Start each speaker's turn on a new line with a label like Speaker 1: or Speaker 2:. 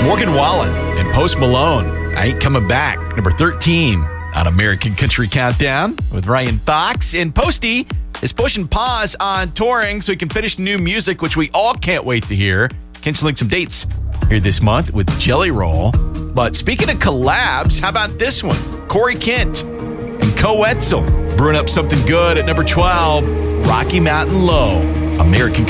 Speaker 1: Morgan Wallen and Post Malone, I Ain't Coming Back, number 13 on American Country Countdown with Ryan Fox. And Posty is pushing pause on touring so he can finish new music, which we all can't wait to hear. Canceling some dates here this month with Jelly Roll. But speaking of collabs, how about this one? Corey Kent and Co Wetzel brewing up something good at number 12, Rocky Mountain Low, American